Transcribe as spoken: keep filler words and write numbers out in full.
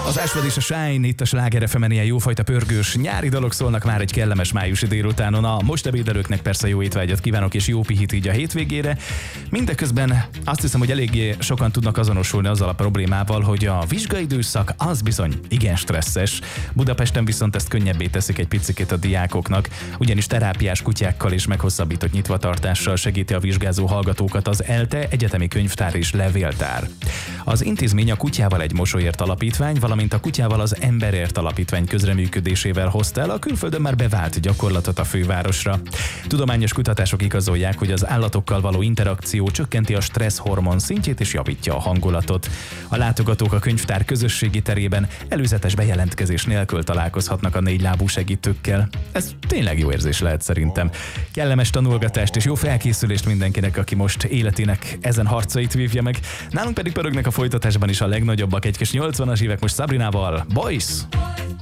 Az Ásvad és a Shine itt a Sláger ef emen, ilyen jófajta pörgős nyári dalok szólnak már egy kellemes májusi délutánon. A most ebédelőknek persze jó étvágyat kívánok és jó pihit így a hétvégére. Mindeközben azt hiszem, hogy eléggé sokan tudnak azonosulni azzal a problémával, hogy a vizsgaidőszak az bizony igen stresszes. Budapesten viszont ezt könnyebbé teszik egy picikét a diákoknak, ugyanis terápiás kutyákkal és meghosszabbított nyitvatartással segíti a vizsgázó hallgatókat az ELTE Egyetemi Könyvtár és Levéltár. Az intézmény a Kutyával egy mosolyért alapítvány, valamint a Kutyával az Emberért alapítvány közreműködésével hozta el a külföldön már bevált gyakorlatot a fővárosra. Tudományos kutatások igazolják, hogy az állatokkal való interakció csökkenti a stresszhormon szintjét és javítja a hangulatot. A látogatók a könyvtár közösségi terében előzetes bejelentkezés nélkül találkozhatnak a négylábú segítőkkel. Ez tényleg jó érzés lehet szerintem. Kellemes tanulgatást és jó felkészülést mindenkinek, aki most életének ezen harcait vívja meg. Nálunk pedig pörögnek a folytatásban is a legnagyobbak, egy kis nyolcvanas évek most Sabrinával. Boys!